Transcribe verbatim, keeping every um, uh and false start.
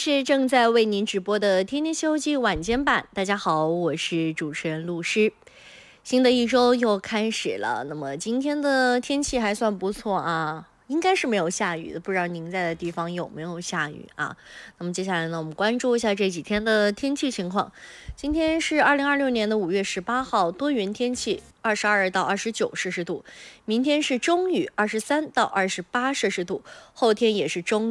是正在为您直播的《天天西游记》晚间版。大家好，我是主持人陆诗。新的一周又开始了，那么今天的天气还算不错啊，应该是没有下雨的，不知道您在的地方有没有下雨啊？那么接下来呢，我们关注一下这几天的天气情况。今天是二零二六年的五月十八号，多云天气，二十二到二十九摄氏度。明天是中雨，二十三到二十八摄氏度。后天也是中